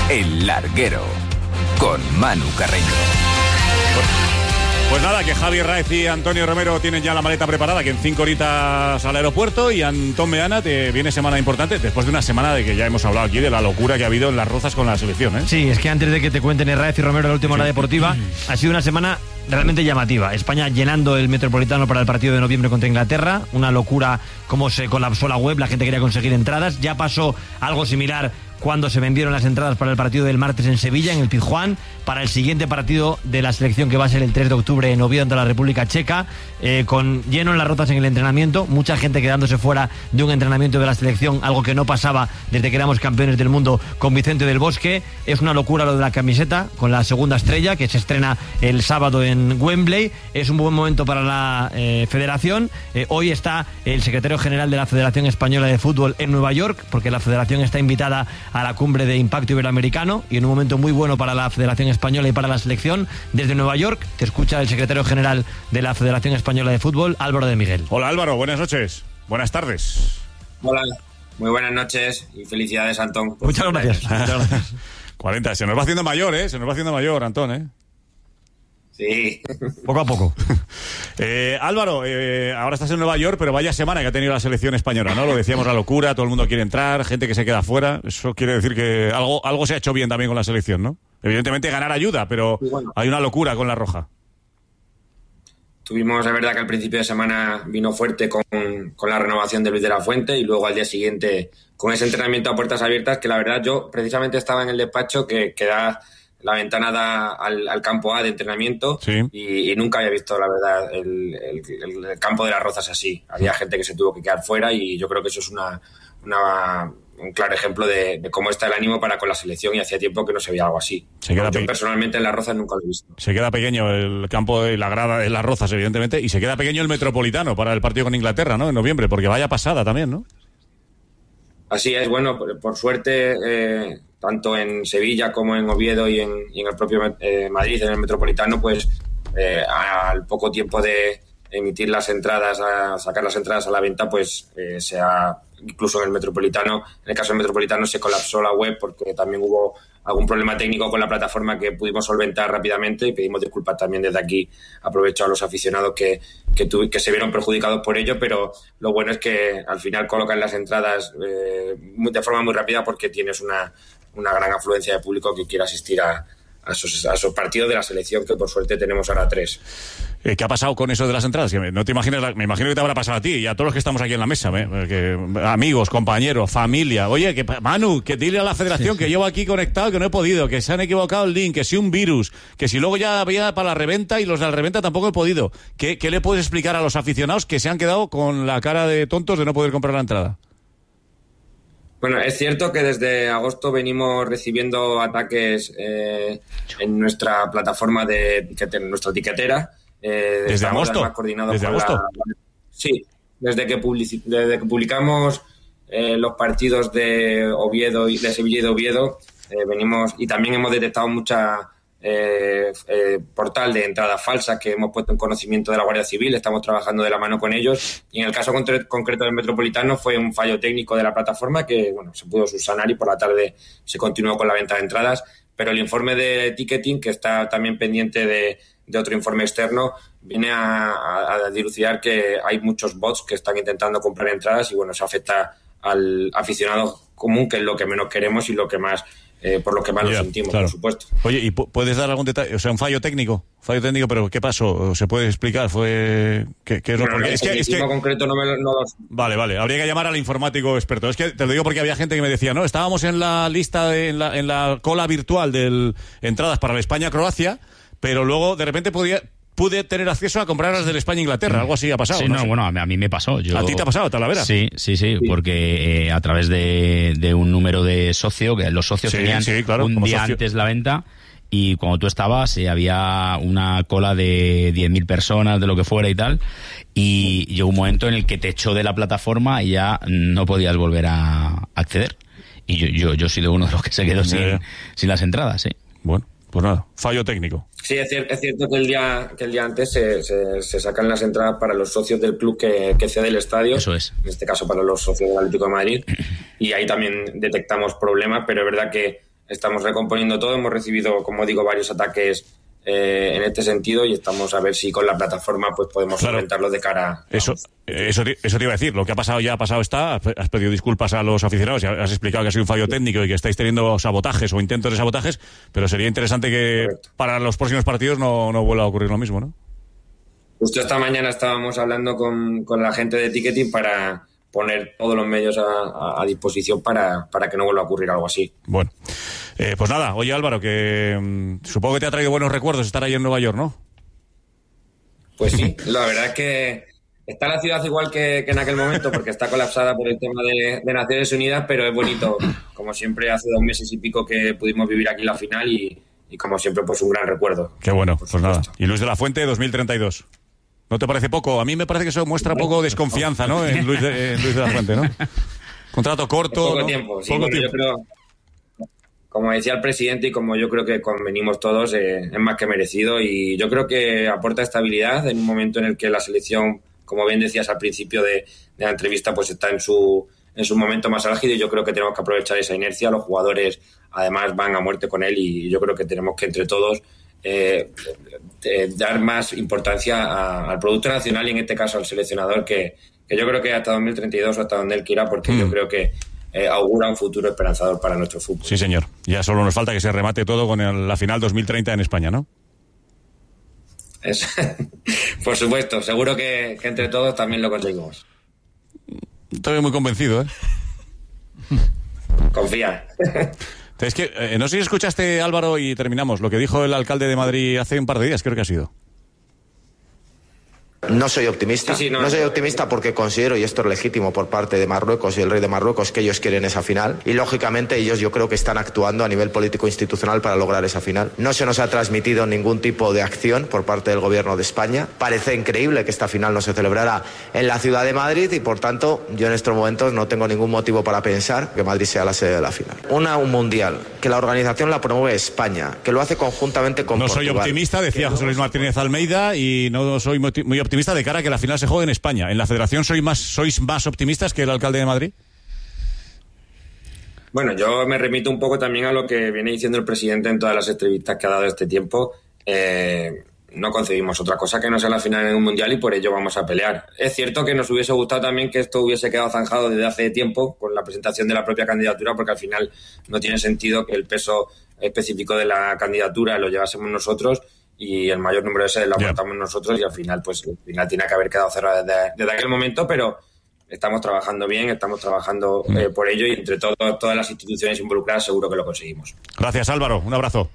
El Larguero, con Manu Carreño. Pues nada, que Javi Raez y Antonio Romero tienen ya la maleta preparada, que en 5 horitas al aeropuerto, y Antón Meana te viene semana importante, después de una semana de que ya hemos hablado aquí de la locura que ha habido en Las Rozas con la selección, ¿eh? Sí, es que antes de que te cuenten Raez y Romero la última hora deportiva, ha sido una semana realmente llamativa. España llenando el Metropolitano para el partido de noviembre contra Inglaterra, una locura cómo se colapsó la web, la gente quería conseguir entradas, ya pasó algo similar cuando se vendieron las entradas para el partido del martes en Sevilla, en el Pizjuán, para el siguiente partido de la selección que va a ser el 3 de octubre en Oviedo ante la República Checa, con lleno en Las Rozas en el entrenamiento, mucha gente quedándose fuera de un entrenamiento de la selección, algo que no pasaba desde que éramos campeones del mundo con Vicente del Bosque. Es una locura lo de la camiseta, con la segunda estrella, que se estrena el sábado en Wembley. Es un buen momento para la federación. Hoy está el secretario general de la Federación Española de Fútbol en Nueva York, porque la federación está invitada a la cumbre de impacto iberoamericano, y en un momento muy bueno para la Federación Española y para la selección. Desde Nueva York te escucha el secretario general de la Federación Española de Fútbol, Álvaro de Miguel. Hola Álvaro, buenas noches, buenas tardes. Hola, muy buenas noches y felicidades, Antón. Muchas gracias. 40, se nos va haciendo mayor, se nos va haciendo mayor, Antón, Sí. Poco a poco. Álvaro, ahora estás en Nueva York, pero vaya semana que ha tenido la selección española, ¿no? Lo decíamos, la locura, todo el mundo quiere entrar, gente que se queda fuera. Eso quiere decir que algo se ha hecho bien también con la selección, ¿no? Evidentemente ganar ayuda, pero bueno, hay una locura con la roja. Tuvimos, es verdad que al principio de semana vino fuerte con la renovación de Luis de la Fuente, y luego al día siguiente con ese entrenamiento a puertas abiertas, que la verdad yo precisamente estaba en el despacho que da... La ventana da al campo A de entrenamiento, sí. y nunca había visto, la verdad, el campo de Las Rozas así. Había gente que se tuvo que quedar fuera, y yo creo que eso es un claro ejemplo de cómo está el ánimo para con la selección, y hacía tiempo que no se veía algo así. Yo personalmente en Las Rozas nunca lo he visto. Se queda pequeño el campo de la grada de Las Rozas, evidentemente, y se queda pequeño el Metropolitano para el partido con Inglaterra, ¿no? En noviembre, porque vaya pasada también, ¿no? Así es, bueno, por suerte... tanto en Sevilla como en Oviedo y en el propio Madrid, en el Metropolitano, pues al poco tiempo de emitir las entradas, a sacar las entradas a la venta, pues incluso en el Metropolitano, en el caso del Metropolitano se colapsó la web porque también hubo algún problema técnico con la plataforma que pudimos solventar rápidamente, y pedimos disculpas también desde aquí. Aprovecho a los aficionados que se vieron perjudicados por ello, pero lo bueno es que al final colocan las entradas de forma muy rápida, porque tienes una gran afluencia de público que quiere asistir a esos partidos de la selección, que por suerte tenemos ahora 3. ¿Qué ha pasado con eso de las entradas? Que no te imaginas, me imagino que te habrá pasado a ti y a todos los que estamos aquí en la mesa, amigos, compañeros, familia. Oye, Manu, que dile a la federación que llevo aquí conectado, que no he podido, que se han equivocado el link, que si un virus, que si luego ya había para la reventa y los de la reventa tampoco he podido. ¿Qué le puedes explicar a los aficionados que se han quedado con la cara de tontos de no poder comprar la entrada? Bueno, es cierto que desde agosto venimos recibiendo ataques en nuestra plataforma en nuestra etiquetera. ¿Desde agosto? ¿Desde agosto? Sí, desde que publicamos los partidos de Oviedo y de Sevilla y de Oviedo, venimos, y también hemos detectado mucha portal de entradas falsas que hemos puesto en conocimiento de la Guardia Civil. Estamos trabajando de la mano con ellos, y en el caso concreto del Metropolitano fue un fallo técnico de la plataforma que se pudo subsanar, y por la tarde se continuó con la venta de entradas. Pero el informe de ticketing, que está también pendiente de otro informe externo, viene a dilucidar que hay muchos bots que están intentando comprar entradas, y eso afecta al aficionado común, que es lo que menos queremos y lo que más por lo que más lo sentimos, claro. Por supuesto. Oye, ¿y puedes dar algún detalle? O sea, un fallo técnico, pero ¿qué pasó? ¿Se puede explicar? ¿Qué es lo que es que concreto no lo... Vale, habría que llamar al informático experto. Es que te lo digo porque había gente que me decía, no, estábamos en la lista en la cola virtual de entradas para la España-Croacia, pero luego de repente pude tener acceso a comprarlas del España-Inglaterra, algo así ha pasado. Sí, no, a mí me pasó. ¿A ti te ha pasado, Talavera? Sí, porque a través de un número de socio, que los socios tenían un día antes la venta, y cuando tú estabas había una cola de 10.000 personas, de lo que fuera y tal, y llegó un momento en el que te echó de la plataforma y ya no podías volver a acceder. Y yo he sido uno de los que se quedó sin las entradas, sí. Bueno. Pues nada, fallo técnico. Sí, es cierto que el día antes se sacan las entradas para los socios del club que cede el estadio. Eso es. En este caso para los socios del Atlético de Madrid. Y ahí también detectamos problemas, pero es verdad que estamos recomponiendo todo. Hemos recibido, como digo, varios ataques en este sentido y estamos a ver si con la plataforma pues podemos solventarlo de cara. Eso te iba a decir. Lo que ha pasado ya ha pasado está. Has pedido disculpas a los aficionados y has explicado que ha sido un fallo técnico y que estáis teniendo sabotajes o intentos de sabotajes, pero sería interesante que para los próximos partidos no vuelva a ocurrir lo mismo, ¿no? Justo esta mañana estábamos hablando con la gente de ticketing para poner todos los medios a disposición para que no vuelva a ocurrir algo así. Bueno, pues nada, oye Álvaro, que supongo que te ha traído buenos recuerdos estar ahí en Nueva York, ¿no? Pues sí, la verdad es que está la ciudad igual que en aquel momento, porque está colapsada por el tema de Naciones Unidas, pero es bonito. Como siempre, hace 2 meses y pico que pudimos vivir aquí la final y como siempre, pues un gran recuerdo. Qué bueno, pues nada. Y Luis de la Fuente, 2032. ¿No te parece poco? A mí me parece que eso muestra poco desconfianza, ¿no? En Luis de la Fuente, ¿no? Contrato corto. Poco tiempo, sí. Poco tiempo. Yo creo, como decía el presidente y como yo creo que convenimos todos, es más que merecido y yo creo que aporta estabilidad en un momento en el que la selección, como bien decías al principio de la entrevista, pues está en su momento más álgido y yo creo que tenemos que aprovechar esa inercia. Los jugadores además van a muerte con él y yo creo que tenemos que entre todos dar más importancia al producto nacional y en este caso al seleccionador que yo creo que hasta 2032 o hasta donde él quiera, porque yo creo que augura un futuro esperanzador para nuestro fútbol. Sí, señor. Ya solo nos falta que se remate todo con la final 2030 en España, ¿no? Por supuesto, seguro que entre todos también lo conseguimos. Estoy muy convencido, ¿eh? Confía. Es que, no sé si escuchaste, Álvaro, y terminamos, lo que dijo el alcalde de Madrid hace un par de días, creo que ha sido. No soy optimista. No soy optimista porque considero, y esto es legítimo por parte de Marruecos y el rey de Marruecos, que ellos quieren esa final. Y lógicamente ellos yo creo que están actuando a nivel político e institucional para lograr esa final. No se nos ha transmitido ningún tipo de acción por parte del gobierno de España. Parece increíble que esta final no se celebrara en la ciudad de Madrid y por tanto yo en estos momentos no tengo ningún motivo para pensar que Madrid sea la sede de la final. Un mundial, que la organización la promueve España, que lo hace conjuntamente con Portugal. No soy optimista, decía José Luis Martínez Almeida, y no soy muy optimista de cara a que la final se juegue en España. ¿En la Federación sois más optimistas que el alcalde de Madrid? Bueno, yo me remito un poco también a lo que viene diciendo el presidente en todas las entrevistas que ha dado este tiempo. No concebimos otra cosa que no sea la final en un mundial y por ello vamos a pelear. Es cierto que nos hubiese gustado también que esto hubiese quedado zanjado desde hace tiempo con la presentación de la propia candidatura, porque al final no tiene sentido que el peso específico de la candidatura lo llevásemos nosotros y el mayor número de sedes lo aportamos nosotros y al final tiene que haber quedado cerrado desde aquel momento, pero estamos trabajando bien, estamos trabajando por ello y entre todas las instituciones involucradas seguro que lo conseguimos. Gracias, Álvaro. Un abrazo.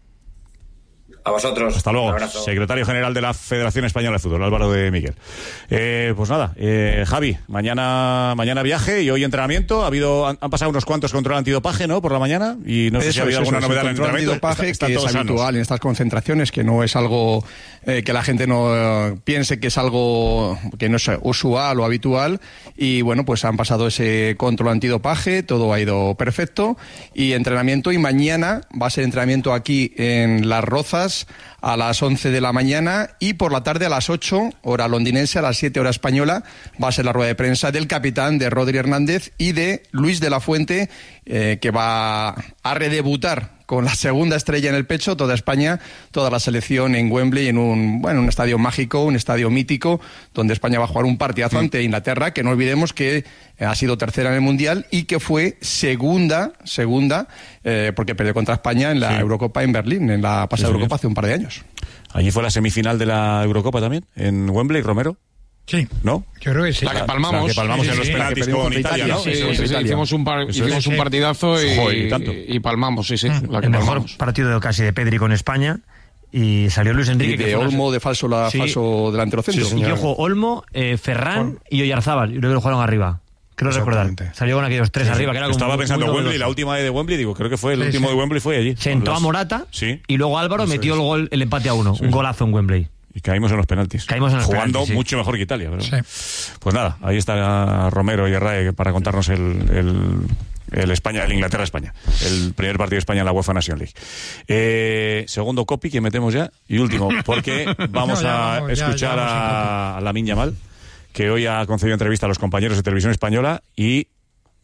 A vosotros. Hasta luego. Secretario General de la Federación Española de Fútbol, Álvaro de Miguel. Pues nada, Javi, mañana viaje y hoy entrenamiento. Han pasado unos cuantos control antidopaje, ¿no? Por la mañana y no sé si ha habido alguna novedad en el entrenamiento. Antidopaje que es habitual en estas concentraciones, que no es algo que la gente no piense que es algo que no es usual o habitual. Y bueno, pues han pasado ese control antidopaje, todo ha ido perfecto y entrenamiento. Y mañana va a ser entrenamiento aquí en Las Rozas a las 11 de la mañana y por la tarde a las 8, hora londinense, a las 7 hora española, va a ser la rueda de prensa del capitán, de Rodri Hernández y de Luis de la Fuente, que va a redebutar con la segunda estrella en el pecho, toda España, toda la selección en Wembley, en un estadio mágico, un estadio mítico, donde España va a jugar un partidazo ante Inglaterra, que no olvidemos que ha sido tercera en el Mundial y que fue segunda, porque perdió contra España en la Eurocopa en Berlín, en la pasada Eurocopa hace un par de años. Allí fue la semifinal de la Eurocopa también, en Wembley, Romero. Sí, ¿no? Yo creo que sí. La que palmamos en los penaltis con Italia, ¿no? Sí, hicimos un partidazo y palmamos, El mejor partido casi de Pedri con España. Y salió Luis Enrique. Y de Olmo de falso delantero centro. Y yo juego Olmo, Ferran y Oyarzábal. Y luego lo jugaron arriba. Creo recordar. Salió con aquellos tres arriba. Que era estaba pensando en Wembley, la última de Wembley, creo que fue el último de Wembley fue allí. Sentó a Morata y luego Álvaro metió el empate a 1. Un golazo en Wembley. Y caímos en los penaltis. Jugando mucho mejor que Italia. Pero... Pues nada, ahí está Romero y Herrera para contarnos el Inglaterra-España. El primer partido de España en la UEFA Nation League. Segundo copy que metemos ya. Y último, porque vamos a escuchar a Lamine Yamal, que hoy ha concedido entrevista a los compañeros de Televisión Española y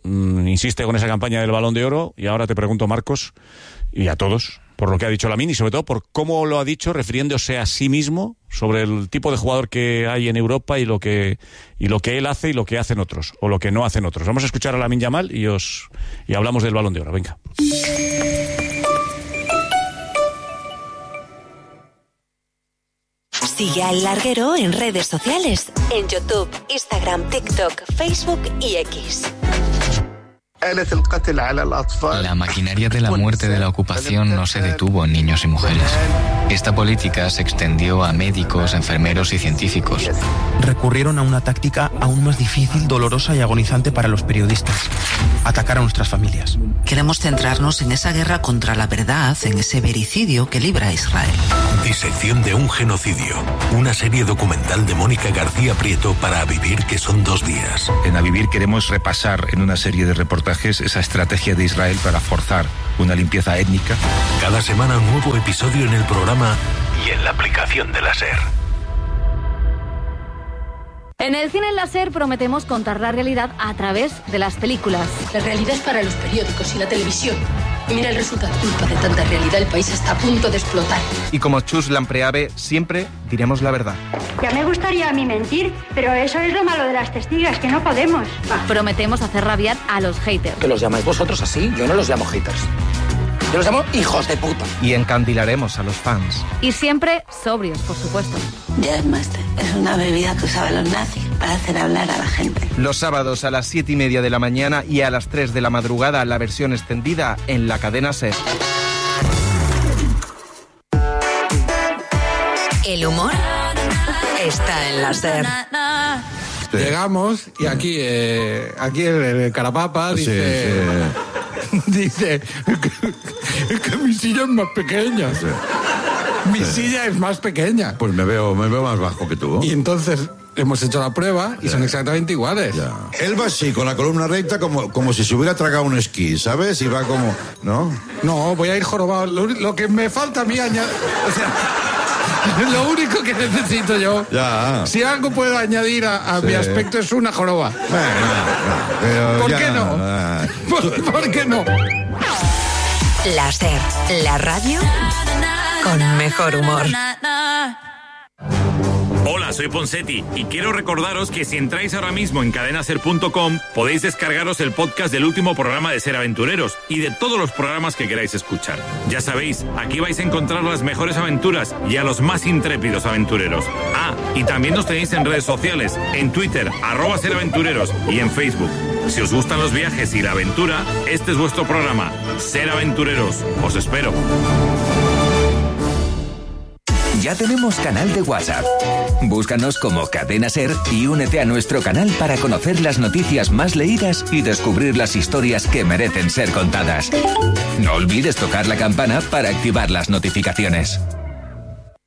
insiste con esa campaña del Balón de Oro, y ahora te pregunto, Marcos, y a todos, por lo que ha dicho Lamine y sobre todo por cómo lo ha dicho refiriéndose a sí mismo sobre el tipo de jugador que hay en Europa y lo que él hace y lo que hacen otros, o lo que no hacen otros. Vamos a escuchar a Lamine Yamal y hablamos del Balón de Oro. Venga. Sigue al Larguero en redes sociales, en YouTube, Instagram, TikTok, Facebook y X. La maquinaria de la muerte de la ocupación no se detuvo en niños y mujeres. Esta política se extendió a médicos, enfermeros y científicos. Recurrieron a una táctica aún más difícil, dolorosa y agonizante para los periodistas: atacar a nuestras familias. Queremos centrarnos en esa guerra contra la verdad, en ese vericidio que libra Israel. Disección de un genocidio. Una serie documental de Mónica García Prieto para A Vivir, que son 2 días. En A Vivir queremos repasar en una serie de reportajes esa estrategia de Israel para forzar una limpieza étnica. Cada semana un nuevo episodio en el programa y en la aplicación de la SER. En el cine láser prometemos contar la realidad a través de las películas. La realidad es para los periódicos y la televisión. Y mira el resultado. Culpa de tanta realidad, el país está a punto de explotar. Y como Chus Lampreave, siempre diremos la verdad. Ya me gustaría a mí mentir, pero eso es lo malo de las testigas, que no podemos. Prometemos hacer rabiar a los haters. ¿Que los llamáis vosotros así? Yo no los llamo haters. Yo los llamo hijos de puta. Y encandilaremos a los fans. Y siempre sobrios, por supuesto. Jazzmaster es una bebida que usaban los nazis para hacer hablar a la gente. Los sábados a las 7:30 de la mañana y a las 3 de la madrugada la versión extendida en la cadena SER. El humor está en la SER. Llegamos y aquí el Carapapa dice... Sí. Dice que mi silla es más pequeña. Sí. Mi silla es más pequeña. Pues me veo más bajo que tú. Y entonces hemos hecho la prueba y son exactamente iguales. Ya. Él va así, con la columna recta, como si se hubiera tragado un esquí, ¿sabes? Y va como... ¿No? No, voy a ir jorobado. Lo que me falta a mí añadir... O sea, lo único que necesito yo... Ya. Si algo puedo añadir a mi aspecto es una joroba. ¿Por qué no? ¿Por qué no? La SER, la radio con mejor humor. Hola, soy Ponsetti y quiero recordaros que si entráis ahora mismo en cadenaser.com podéis descargaros el podcast del último programa de Ser Aventureros y de todos los programas que queráis escuchar. Ya sabéis, aquí vais a encontrar las mejores aventuras y a los más intrépidos aventureros. Ah, y también nos tenéis en redes sociales, en Twitter, @SerAventureros y en Facebook. Si os gustan los viajes y la aventura, este es vuestro programa, Ser Aventureros. Os espero. Ya tenemos canal de WhatsApp. Búscanos como Cadena Ser y únete a nuestro canal para conocer las noticias más leídas y descubrir las historias que merecen ser contadas. No olvides tocar la campana para activar las notificaciones.